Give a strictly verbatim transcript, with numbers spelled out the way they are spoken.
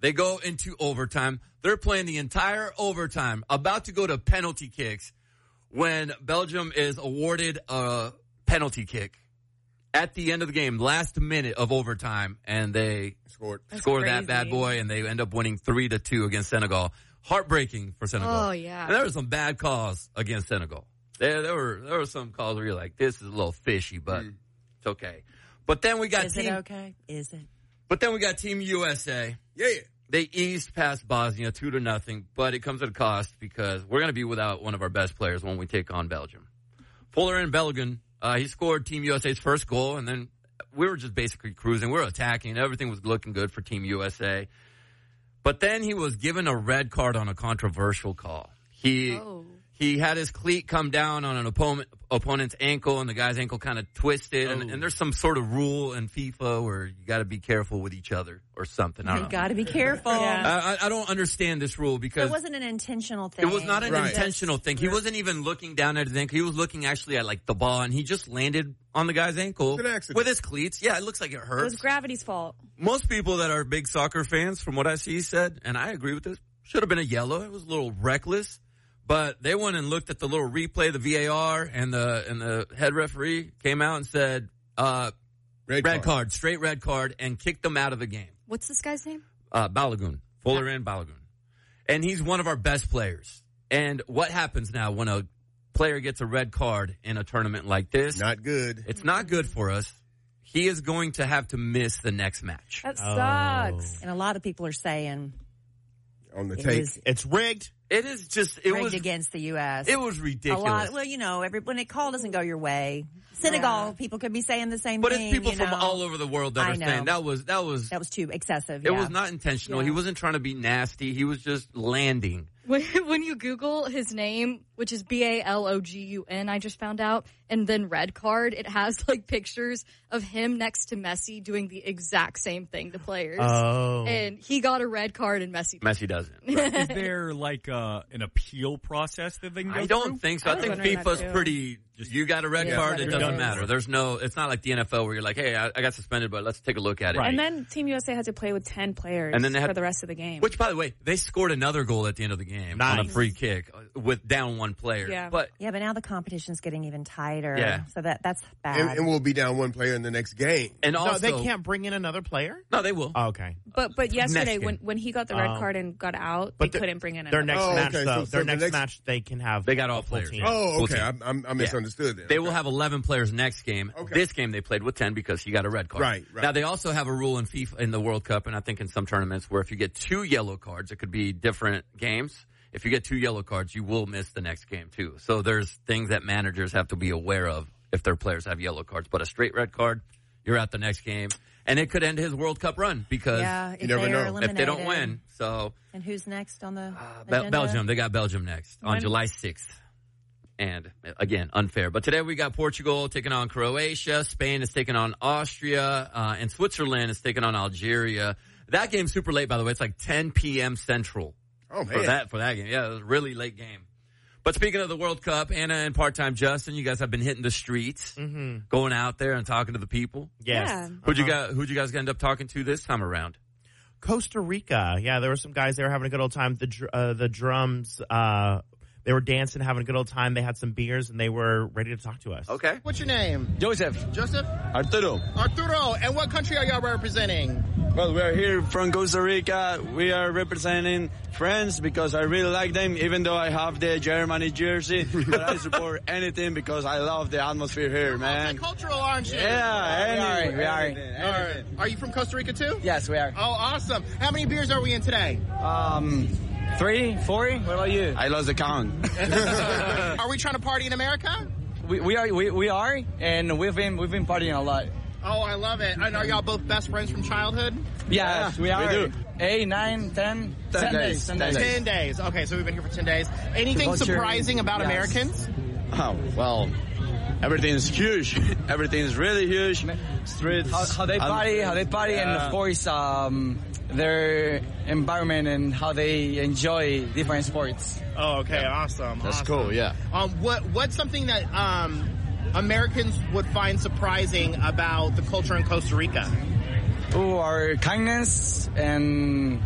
They go into overtime. They're playing the entire overtime, about to go to penalty kicks when Belgium is awarded a penalty kick at the end of the game, last minute of overtime, and they scored score that bad boy, and they end up winning three to two against Senegal. Heartbreaking for Senegal. Oh, yeah. And there were some bad calls against Senegal. There, there were there were some calls where you're like, this is a little fishy, but mm. it's okay. But then we got Is team. it okay? Is it? But then we got Team U S A. Yeah. They eased past Bosnia two to nothing, but it comes at a cost because we're going to be without one of our best players when we take on Belgium. Folarin Balogun, uh, he scored Team U S A's first goal, and then we were just basically cruising. We were attacking. Everything was looking good for Team U S A. But then he was given a red card on a controversial call. He Oh. he had his cleat come down on an opponent, opponent's ankle, and the guy's ankle kind of twisted. Oh. And, and there's some sort of rule in FIFA where you got to be careful with each other or something. I don't You know. got to be careful. I, I, I don't understand this rule So because it wasn't an intentional thing. it was not an Right. intentional thing. He wasn't even looking down at his ankle. He was looking actually at like the ball, and he just landed on the guy's ankle It's an accident. with his cleats. Yeah, it looks like it It was hurts. gravity's fault. Most people that are big soccer fans, from what I see, said, and I agree with this, should have been a yellow. It was a little reckless. But they went and looked at the little replay, the V A R, and the and the head referee came out and said, uh, Red, red card. card, straight red card, and kicked them out of the game. What's this guy's name? Uh, Balogun, Folarin Balogun. And he's one of our best players. And what happens now when a player gets a red card in a tournament like this? Not good. It's not good for us. He is going to have to miss the next match. That sucks. And a lot of people are saying On the it tape. was It's rigged. It is just, it rigged was, against the U S. it was a ridiculous. lot. Well, you know, every, when a call doesn't go your way, Senegal, Yeah. people could be saying the same But thing. it's people you from know. all over the world that I are saying know. that was, that was, That was too excessive. it yeah. was not intentional. Yeah. He wasn't trying to be nasty. He was just landing. When, when you Google his name, which is B A L O G U N, I just found out, and then red card, it has like pictures of him next to Messi doing the exact same thing to players. Oh. And he got a red card and Messi didn't. Messi doesn't. Is there like uh, an appeal process that they can go I don't through? think so. I I, was think wondering that FIFA's too. pretty. You got a red Yeah, card, let it it doesn't go. matter. There's no. It's not like the N F L where you're like, hey, I, I got suspended, but let's take a look at it. Right. And then Team U S A had to play with ten players And then they had- for the rest of the game. Which, by the way, they scored another goal at the end of the game on a Nice. free kick uh, with down one player. Yeah. But Yeah, but now the competition's getting even tighter. Yeah. So that that's bad. And, and we'll be down one player in the next game. and also no, they can't bring in another player? No, they will. Oh, okay. but but yesterday Next game. when, when he got the red Oh. card and got out, But they the- couldn't bring in Their another. next Oh, match, okay, though, so their for the next, next- match, they can have They got all a full players. team. Oh, Full okay. team. I, I, I misunderstood that. They Okay. will have eleven players next game. Okay. This game they played with ten because he got a red card. Right, right. Now they also have a rule in FIFA in the World Cup, and I think in some tournaments where if you get two yellow cards, it could be different games. If you get two yellow cards, you will miss the next game too. So there's things that managers have to be aware of if their players have yellow cards. But a straight red card, you're out the next game, and it could end his World Cup run because yeah, if you never they know. are If if they don't eliminated. win. So And who's next on the uh, Bel- agenda? Belgium, they got Belgium next on When- July sixth. And again, unfair. But today we got Portugal taking on Croatia. Spain is taking on Austria. Uh, and Switzerland is taking on Algeria. That game's super late, by the way. It's like ten p.m. Central. Oh, For man. that, for that game. Yeah, it was a really late game. But speaking of the World Cup, Anna and part-time Justin, you guys have been hitting the streets, Mm-hmm. going out there and talking to the people. Yes. Yeah. Who'd you Uh-huh. guys, who'd you guys end up talking to this time around? Costa Rica. Yeah, there were some guys there having a good old time. The dr- uh, the drums, uh, they were dancing, having a good old time. They had some beers, and they were ready to talk to us. Okay. What's your name? Joseph. Joseph? Arturo. Arturo. And what country are y'all representing? Well, we are here from Costa Rica. We are representing France because I really like them, even though I have the Germany jersey. But I support anything because I love the atmosphere here, man. Multicultural, aren't you? Yeah, we are. anyway. We are. All right. Are you from Costa Rica too? Yes, we are. Oh, awesome. How many beers are we in today? Um, three, four? What about you? I lost the count. Are we trying to party in America? we, we are, we, we are, and we've been, we've been partying a lot. Oh, I love it. And are y'all both best friends from childhood? Yes, we are. We do. Eight, nine, ten, ten, ten days. Ten days. Ten days. Okay, so we've been here for ten days. Anything Culture, surprising about yes. Americans? Oh, well, everything's huge. Everything's really huge. Streets. How, how they party, how they party, and of course, um, their environment and how they enjoy different sports. Oh, okay, awesome. That's awesome. cool, yeah. Um, what what's something that um Americans would find surprising about the culture in Costa Rica? Oh, our kindness and